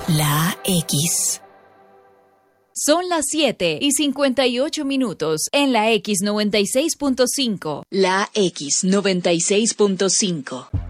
La X. Son las 7:58 en la X 96.5. La X 96.5.